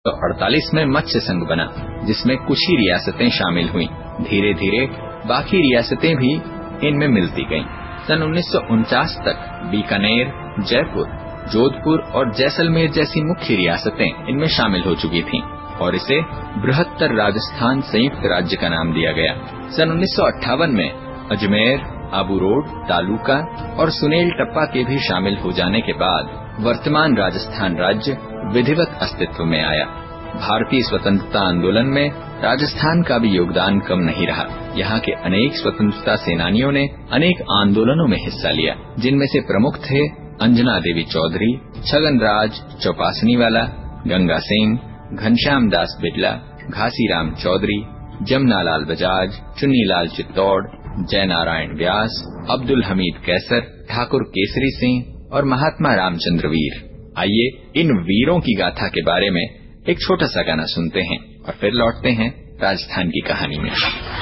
1948 में मत्स्य संघ बना, जिसमें कुछ ही रियासतें शामिल हुईं। धीरे धीरे बाकी रियासतें भी इनमें मिलती गईं। सन 1949 तक बीकानेर, जयपुर, जोधपुर और जैसलमेर जैसी मुख्य रियासतें इनमें शामिल हो चुकी थीं और इसे बृहत्तर राजस्थान संयुक्त राज्य का नाम दिया गया। सन 1958 में अजमेर, आबू रोड, तालुका और सुनेल टप्पा के भी शामिल हो जाने के बाद वर्तमान राजस्थान राज्य विधिवत अस्तित्व में आया। भारतीय स्वतंत्रता आंदोलन में राजस्थान का भी योगदान कम नहीं रहा। यहाँ के अनेक स्वतंत्रता सेनानियों ने अनेक आंदोलनों में हिस्सा लिया, जिनमें से प्रमुख थे अंजना देवी चौधरी, छगन राज चौपासनीवाला, गंगा सिंह, घनश्याम दास बिड़ला, घासीराम चौधरी, जमनालाल बजाज, चुन्नीलाल चित्तौड़, जयनारायण व्यास, अब्दुल हमीद कैसर, ठाकुर केसरी सिंह और महात्मा रामचंद्र वीर। आइए इन वीरों की गाथा के बारे में एक छोटा सा गाना सुनते हैं और फिर लौटते हैं राजस्थान की कहानी में।